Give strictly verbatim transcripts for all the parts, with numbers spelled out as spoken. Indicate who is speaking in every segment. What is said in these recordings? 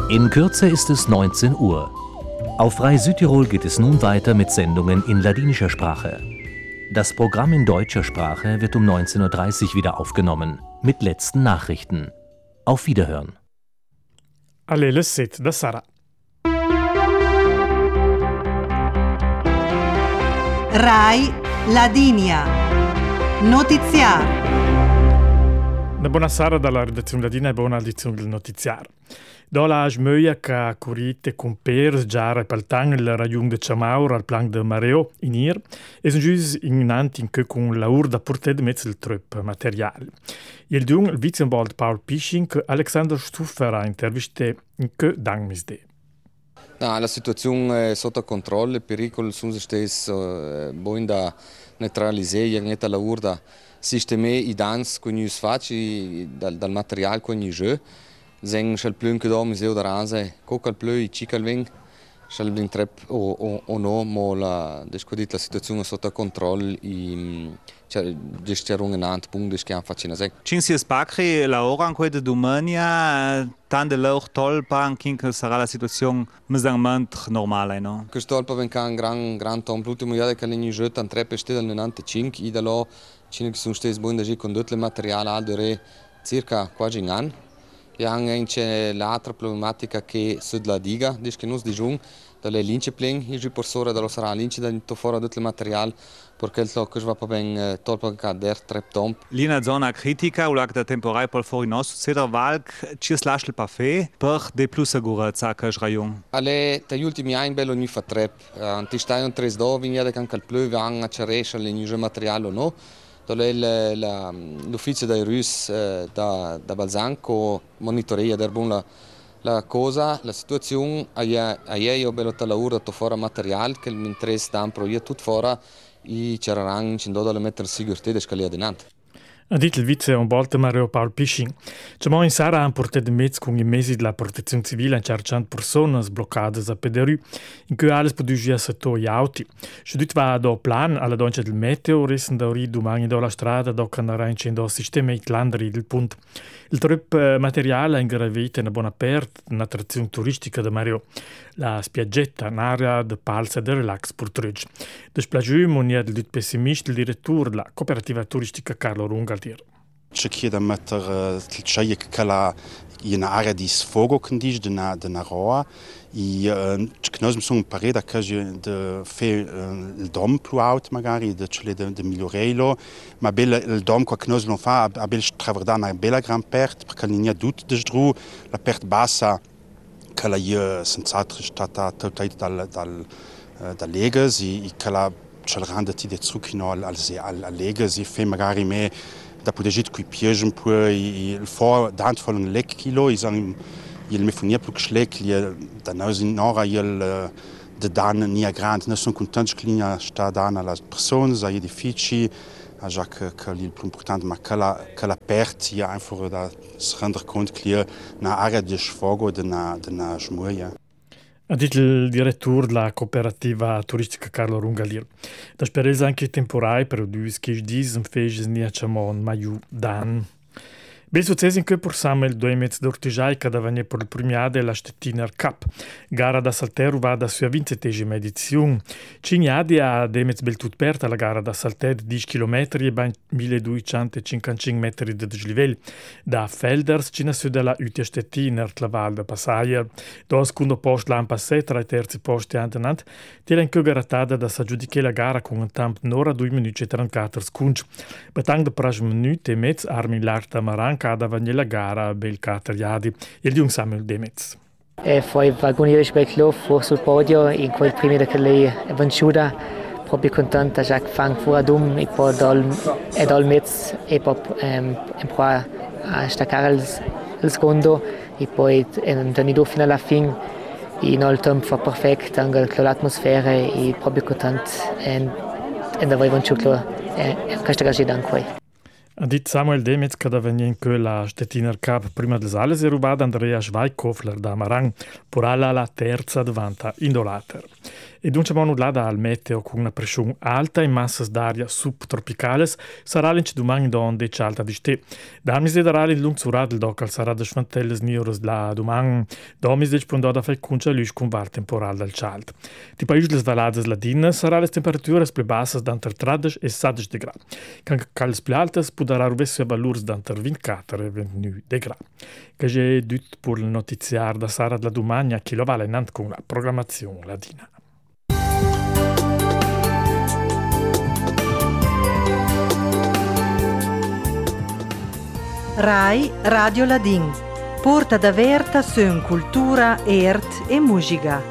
Speaker 1: In Kürze ist es neunzehn Uhr. Auf Frei Südtirol geht es nun weiter mit Sendungen in ladinischer Sprache. Das Programm in deutscher Sprache wird um neunzehn Uhr dreißig wieder aufgenommen, mit letzten Nachrichten. Auf Wiederhören.
Speaker 2: Alle le set da Sara.
Speaker 3: Rai Ladinia. Notiziar.
Speaker 2: Una buona Sara dalla redazione ladina e buona edizione del notiziario. Dola Schmöja che curite con Pers già per il ragione di Ciamaur al plan de Mareo in Ir e sono giusti in anti in che con la urda portè di mezzo il trupp materiale. Il dung il vicevolt Paul Pisching Alexander Stuffer ha intervistato in che dang misde.
Speaker 4: No, la situazione è sotto controllo, il pericolo sono stesso buon da neutralizzare netta la urda sistemare i danni con gli sfacci dal, dal materiale con gli jeux. Zeng shall plun che do museo da rase, cocal plö i cical veng, shall vin trep o o o no mo la descodit la situazione sotto controllo i cioè gestirung in ant punkt des gern facina sec.
Speaker 5: Cinsi spacri la ora anche de domania tan de loch tol pan kinkel sarà la situazione mesangment normale, no?
Speaker 4: Che stolpa ven kan gran gran tom l'ultimo iade che legni jeu tan trep ste dal novantacinque i da lo cine che sono stes buon da gi con tutto il materiale al dure circa quasi un anno. E anche l'altra problematica che sulla diga, dice che non si dice dalle lince plen, il porsore dallo sarà lince da fuori tutto il materiale perché il tocco va ben tolpa cader trep tomb.
Speaker 5: Lina zona critica u lag da temporai pol fuori nostro cedar valk ci slash pa fe per de plus sicurezza che rajon.
Speaker 4: Alle dagli ultimi anni bello ni fa trep, anti stai un tres do vigna da can cal pleu van a cerescia le new materiale o no. L'ufficio dei Rus eh, da, da Balzanco monitorea la, la cosa, la situazione, ieri ho bello la ora to fora materiale che mi interessa da un progetto tutto fora e c'era in dodo le mettere sicurezza di scalare dinanzi.
Speaker 2: Ha detto il vice un volta Mario Paul Pisching. Ciamo in Sara han portato mezzo con i mesi della protezione civile in cercando persone bloccate a Pederu, in cui alles produce sotto gli auti. Studit va do plan alla doncia del meteo, resten da ori domani do la strada do canara in cendo sistema itlandri del punt. Il trupp materiale è ingravito in una buona aperta, un'attrazione turistica da Mario. La spiaggetta, un'area di palza e di relax per Trudge. Desplagiù monia del dit pessimista il direttore della cooperativa turistica Carlo Rungaldir.
Speaker 6: C'è chi da mettere il ciaio che la in area di sfogo condiz de na de na roa e ci sono pareda che de fe il dom più out magari de cele de, de migliorelo ma bella il dom qua che non fa a bel straverdà una bella gran pert perché non ha tutto de stru la pert bassa che la io senz'altro stata totale dal dal da legas e che la c'è rande ti de zucchino al al al legas e fe magari me da poter gitt qui piegen pu il for dant von lek kilo is an il me fonia plus schlek da naus in nora il de dan nia grand ne son content clinia sta dan alla persone za edifici a jac che il più importante ma che la che la perti einfach da render cont clear na area de sfogo de na de na smuia.
Speaker 2: Ha detto il direttore della cooperativa turistica Carlo Rungaldir. Da speresa anche temporai per due che dicono che non c'è mai dan. Bel successo in che porsiamo il due mezzo d'ortigiai che davano per il premiato della Stettiner Cup. Gara da Salteru va da sua ventisettesima edizione. Cignadi ha due mezzo bel tut perta la gara da Salter di dieci chilometri e ben milleduecentocinquantacinque metri di dislivello. Da Felders ci nasce della U T Stettiner la Val da Passaia. Do secondo posto l'anno passato tra i terzi posti antenant. Tela in che garatada da s'aggiudicare la gara con un tempo d'ora due minuti e trentaquattro secondi. Batang de praž minuti e mezzo Armin Larta Maran cada la gara bel cateriadi il di un Samuel Demetz.
Speaker 7: E poi alcuni rispetto fu sul podio in quel primo che lei è venuta proprio contenta già che fang fuori dum e poi dal e dal mezzo e poi ehm poi a staccare il, il secondo e poi tornato fino alla fine in il tempo fu perfetto anche l'atmosfera e proprio contenta e e da voi venuto e questa cosa anche.
Speaker 2: Ha dit Samuel Demetz che da venien che la Stettiner Cup prima des alles è rubata Andrea Schweikofler da Marang, por alla la terza davanta indolater. E dunque abbiamo nullata al meteo con una pressione alta in masse d'aria subtropicales sarà l'ince domani d'onde e alta di ste. Da mi sederare il lungsurat del docal sarà da svantelles niores la domani domis dec pondò da fai cuncia luce con var temporal dal chalt. Ti país les valades ladine sarà les temperaturas più basse d'anter tredici e sedici gradi. Can cals più altas podarà ruvesse valurs d'anter ventiquattro e ventinue gradi. Che j'ai dut pour il notiziar da Sara della domani a chi lo vale nant con la programmazione ladina.
Speaker 3: Rai Radio Ladin. Porta da verta sön cultura, ert e musica.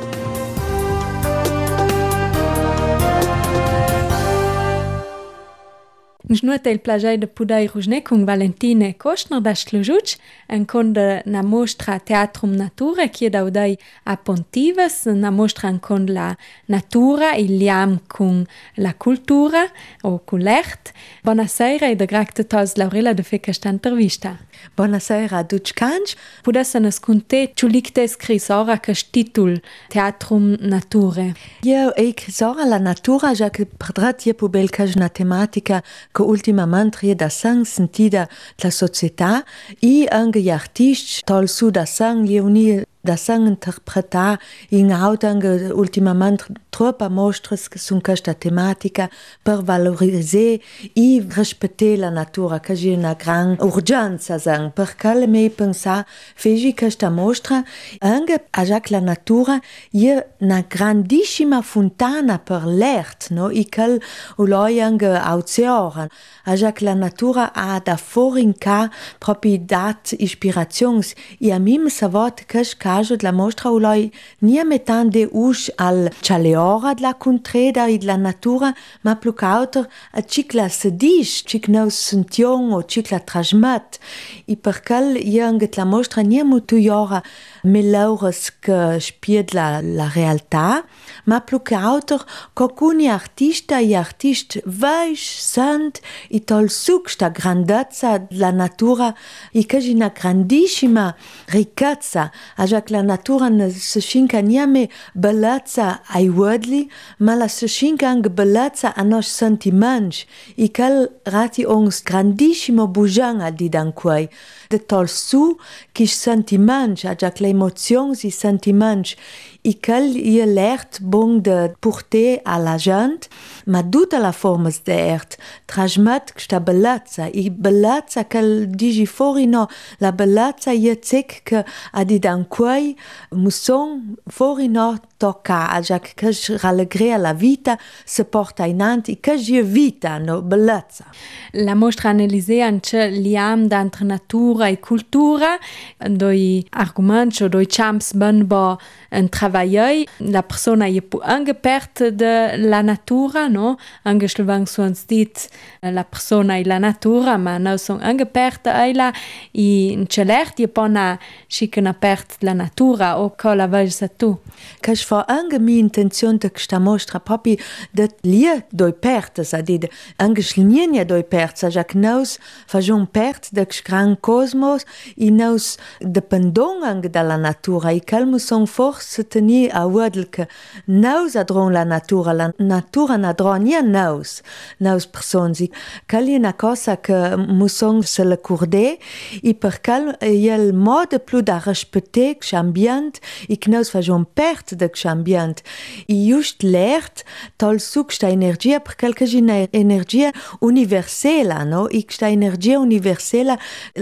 Speaker 8: Nžnuta il plažaj da podaj ružne con Valentine Košner da Šlužuč, en konda na mostra Teatrum Nature, ki je da udaj a Pontives, na mostra en konda la natura, il liam con la cultura, o con l'ert. Buonasera e da gracte tos Laurela de fe questa intervista.
Speaker 9: Buonasera a tutti canci.
Speaker 8: Podesse nasconte ciulicte scrisora che titul Teatrum Nature.
Speaker 9: Io e scrisora la natura, già che perdrat je pobel una tematica che ultimamente è da sang sentita la società e anche gli artisti tol su da sang li uni da sang interpretar in autange ultimamente troppa mostras che sun questa tematica per valorizzare e rispettare la natura, che è una gran urgenza sang, perché le me pensa feci questa mostra anche a già la natura è una grandissima fontana per l'ert, no? E che uloi anche auziora, a già la natura ha da forinca proprio dat ispirazioni e a me mi savot che caso la mostra uloi nie metande us al chaleora de la contreda e de la natura, ma plus cauter a cicla sedis, cic nous sention o cicla trasmat. E per quel ianget la mostra nie mutu iora melaures che spied la, la realtà, ma plus cauter cocuni artista e artist vais sant e tol suc sta grandezza de la natura e che è una grandissima ricchezza, a già la natura non si schinca niente bellezza ai uomini, ma la si schinca anche bellezza a nos sentimenti e che rati uns grandissimo bujan a di danquai. De tol su che sentimenti, a già le emozioni e sentimenti e che è l'ert bon de porter alla gente, ma tutta la forma d'ert trasmet questa bellezza e bellezza che dici fuori no, la bellezza è zic che a di danquai musson fuori no tocca, a già che rallegria la vita si porta in avanti e che è vita, no, bellezza.
Speaker 8: La mostra analisea anche liam d'antre natura e cultura, doi argomenti o doi champs ben bo en travaillei, la persona è pu anche perte de la natura, no? Anche slovang suons dit la persona e la natura, ma no son anche perte eila e in celert je pona schicken perte la natura o cola vegsa tu.
Speaker 9: Che fa anche mi intenzione de questa mostra proprio de lie doi perte, sa dit anche slinie doi perte, ja che nos fagion perte de gran cosmos e nos dependon anche dalla natura e calmo son forse tenir a uadel che nos adron la natura, la natura n'adron nie nos, nos persons. Cal è una cosa che musson se le curde e per cal è il modo più da rispettare l'ambiente e che nos fagion perte de l'ambiente. E just l'ert tol su questa energia per cal che è una energia universale, no? E questa energia universale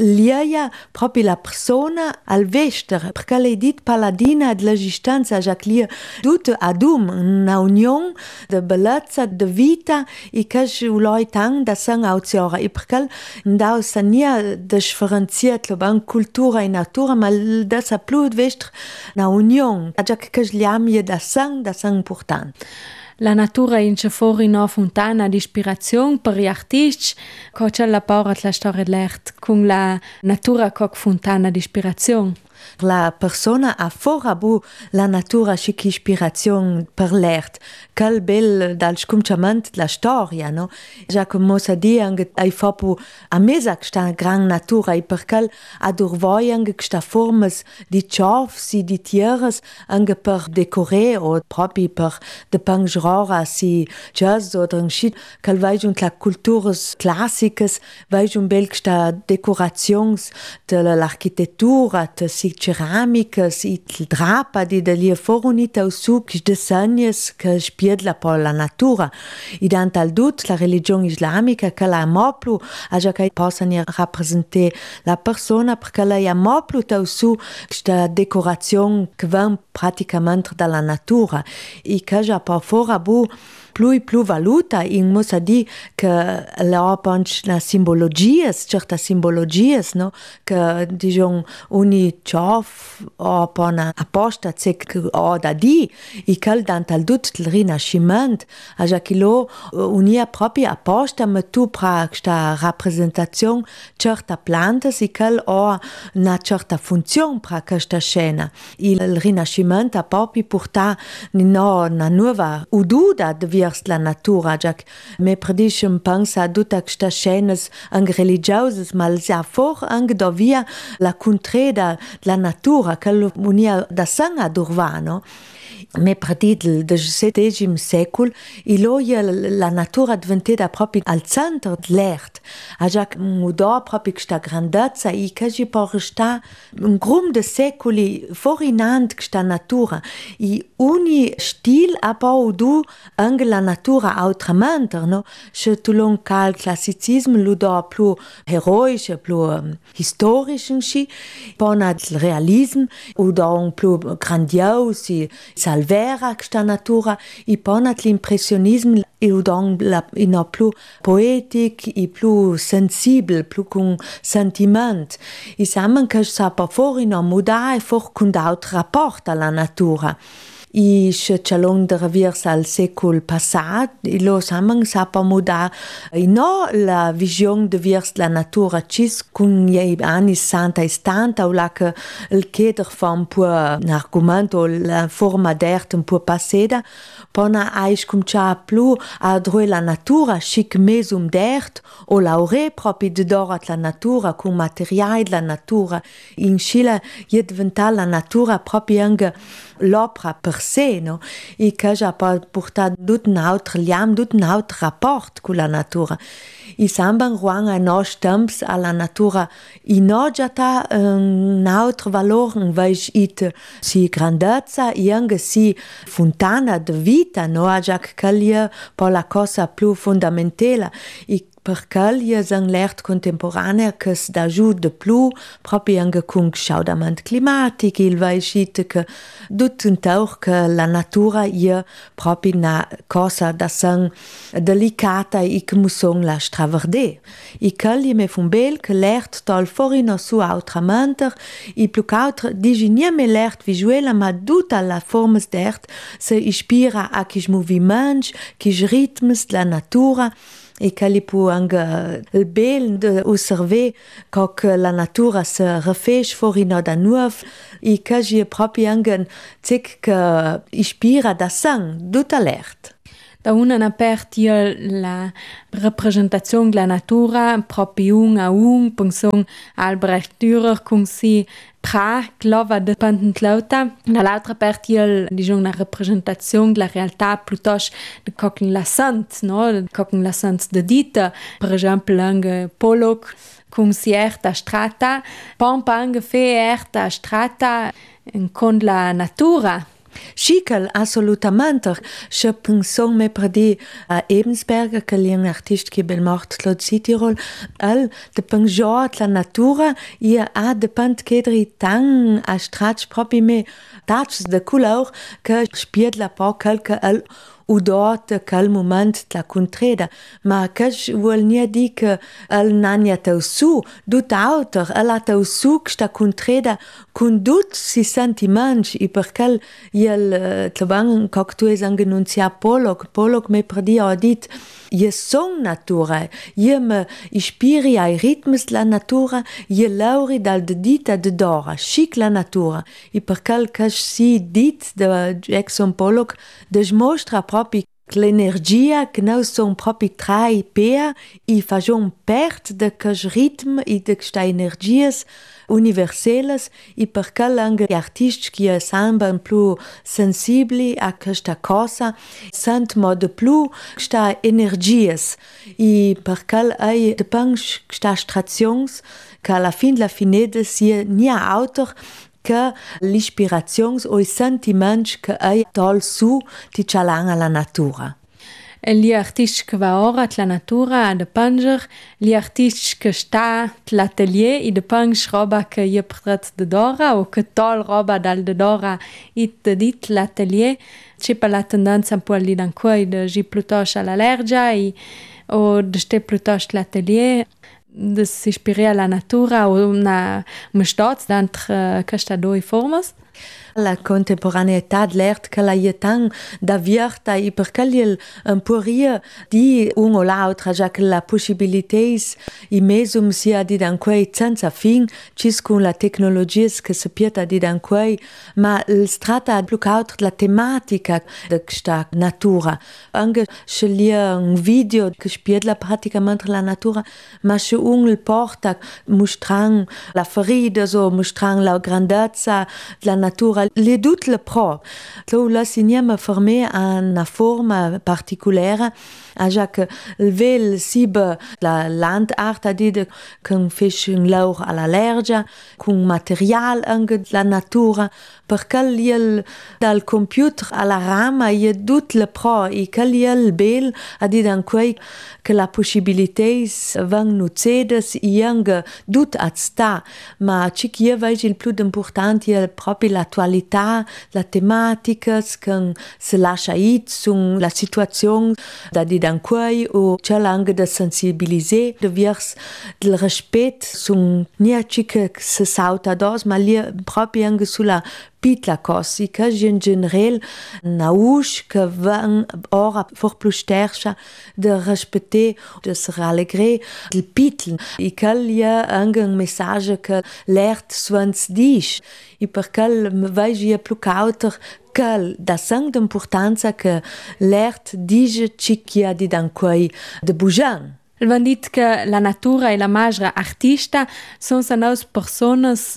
Speaker 9: lia proprio la persona al vestere, perché lei dit paladina dell'esistenza, già che lia tutto ad um, una unione de bellezza, de vita, e che uloi tang da sang auziora, e perché ndau sa nia differenziat lo ban cultura e natura, ma da sa più vestre una unione, già che liam je da sang, da sang important.
Speaker 8: La natura in c'è fuori una fontana di ispirazione per gli artisti, che c'è la paura la storia dell'art con la natura come fontana di ispirazione.
Speaker 9: la persona ha fora bu la natura și che ispirazione per l'ert, quel bel dal scumciament la storia, no? Già come sa di anche ai fapu a mesa che sta gran natura e per quel adurvoi anche che sta formas di ciofs e di tieres anche per decorare o proprio per de pangrora si jazz o dranschit, quel vai giunt la culturas classicas, vai giunt bel che sta decorazions de l'architettura, de si ceramicas e il drapa di de lia forunita su che desegnes che spiedla per la natura. E dant al dut la religione islamica che la moplu a già che possono rappresentare la persona perché la ha moplu tau su questa decorazione che va praticamente dalla natura e che già per fora bu più più valuta in mossa di che la panch na simbologies certa simbologies no che diciamo uni chof o pona apposta sec o da di e che dant al dut il rinascimento a già che lo unia proprio apposta ma tu pra sta rappresentazione certa plantas e che o na certa funzione pra questa scena il rinascimento ha proprio portato no una nuova ududa de la natura, già che me predisce pensa a tutte queste scene anche religiose, ma sia for anche da via la contreda la natura, che l'unia da sang ad urbano. Me predit del diciassettesimo secolo, e loia la natura diventata proprio al centro dell'ert. A già mudò proprio questa grandezza e che ci può restare un grum de secoli forinant questa natura. E ogni stil ha poi anche la natura autramente, no? Se tu lo cal classicismo lo do più eroico, più um, storico, poi il realismo, o do più grandioso, salvera questa natura, e poi l'impressionismo e o don la ino più poetic e più sensibile, più con sentiment. E samen che sa pa fuori no muda e for con d'autres rapport alla natura. E se c'allon de reversa al secolo passato, e lo samen sa pa muda e no la visione de vers la natura cis con gli anni sessanta e settanta o la che il chieder fa un po' un argomento la forma d'ert un po' passata, pona ais comincia più a droi la natura chic mesum d'ert o laure proprio de dorat la natura con materiali la natura in Scila è diventata la natura proprio anche l'opera per sé, no? E che ha portato tutto un altro liam, tutto un altro rapporto con la natura. E samban ruang a nos temps alla natura e no già ta un altro valore invece it si grandezza e anche si fontana de vita, no? A già che è per la cosa più fondamentale e perché gli sono l'ert contemporanea che si ajuda più proprio anche con il cambiamento climatico, il va uscire che tutto un tauch che la natura è proprio una cosa da san delicata e che musong la straverde. E che gli me fun bel che l'ert tol fuori no su autramente e più che altro digigneme l'ert visuale ma tutta la forma d'ert se ispira a quei movimenti, quei ritmi della natura e che li può anche il bel di osservare che la natura si rifece fuori da nuovo e che è proprio anche un tic che ispira da sang tutta l'ert.
Speaker 8: Da una aperti la rappresentazione della natura proprio un a un, penso Albrecht Dürer con si pra clova de pantlauta, dall'altra aperti diciamo una rappresentazione della realtà piuttosto di cocken la sant, no? Cocken la sant de dita, per esempio anche Pollock con si erta strata, pompa anche fe erta strata con la natura.
Speaker 9: Schikel, assolutamente. Je penso me predi a Ebensberger, che è un artista che è morto in Südtirol, al depende già la natura e a depende che tan a strats proprio me tachs de couleur che spied la po quelque al udota quel moment la contreda, ma che vuol nie di che el nania tau su, dut autor, el a tau su che sta contreda con dut si sentiments i per quel il tlavan coc tu es angenuncia Pollock, Pollock me per dir ha dit je son natura, je me ispiri ai ritmes la natura, je lauri dal de dita de dora, chic la natura. I per quel che si dit de Jackson Pollock, de mostra propi l'energia che noi son propi trai per i fagion pert de che ritme i de sta energias universelles i per quel anche gli artisti che sembrano più sensibili a questa cosa sent mod più sta energias i per quel ai de pang sta stazions che alla fin la finede sia nia autor che l'ispirazione o i sentimenti che hai tol su ti cialanga la natura.
Speaker 8: Gli artisti che va ora la natura a dipingere, gli artisti che sta l'atelier e dipinge roba che io portato da Dora o che tol roba dal da Dora e da dit l'atelier, c'è per la tendenza un po' lì da qua di gi piuttosto all'allergia e o di ste piuttosto l'atelier. De si ispira alla natura o una mestats d'entre queste due formas?
Speaker 9: La contemporaneità lert che la jetang da vierta i per quel un poria di un o l'altra già che la possibilités i mesum sia di dan quei senza fin ciscun la tecnologia che si pieta di dan quei ma il strata più caut la tematica de questa natura anche scegliere un video che spiegla praticamente la natura ma se un il porta mostrang la ferida so mostrang la grandezza la natura le dut le pro. Lo la signema fermé a una forma particolare a già che il vel sibe la landart a dire con fischen laur all'allergia con material anche la natura perché il dal computer alla rama je dut le pro e che il bel a dire an quei che la possibilités van nucedes i anche dut at sta ma ci che vai il più importante è proprio l'attualità la tematica che se lascia it su la situazione da di dan quei o c'è anche da sensibiliser de vers del rispetto su nia ci che se sauta dos ma lì proprio anche sulla pitla cosa che in generale nausch che van ora for plus stercha de respecter de se rallegrer del pitl i callia anche un messaggio che l'ert swans dish i per quel me vai je più cauter che da sang d'importanza che l'ert dice cicchia di dan quei de bujan.
Speaker 8: Il van dit che la natura e la magra artista sono sanos personas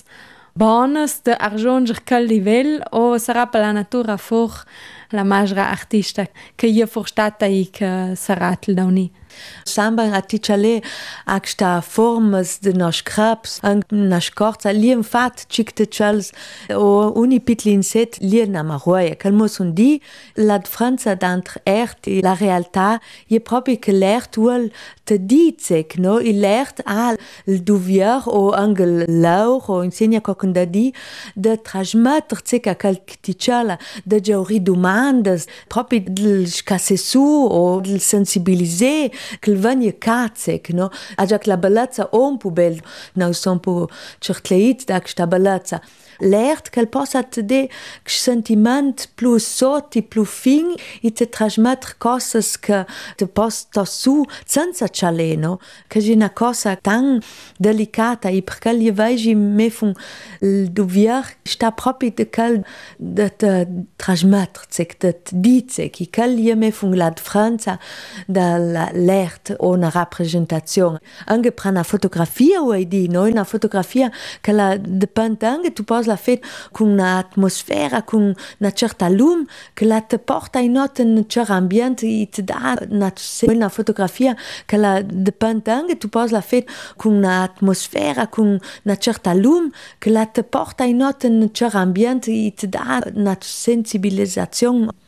Speaker 8: bonas de arranger quel livel o sarà per la natura for la magra artista che io for stata e che sarà il dauni.
Speaker 9: Samban a ticciale a sta formas de nos crabs an na scorza li en fat cic de chals o uni pitlin set li na maroia calmos un di la Franza d'entre ert e la realtà je propi che l'ert uol te dizec no il l'ert al il duvier o angel laur o insegna cocun da di de transmettere ceca cal ticciala de geori domandas propi del scassesu o del sensibiliser che vanje cazec, no? A già che la bellezza un po' bel, no, sono un po' certleit da questa bellezza. L'ert che possa te de sentiment più sotti, più fin e te trasmettere cose che te possa su senza ciale, no? Che è una cosa tan delicata e perché gli vegi me fun il dovier sta proprio de quel de te trasmettere, de te dice che gli me fun la differenza dall'ert o una rappresentazione. Anche per una fotografia o di no? Una fotografia che la dipende anche tu possa la fet con un'atmosfera, con una certa lume che la te porta in un certo ambiente e ti dà una, una fotografia che la dipende anche tu possa la fet con un'atmosfera, con una certa lume che la te porta in un certo ambiente e ti dà una sensibilizzazione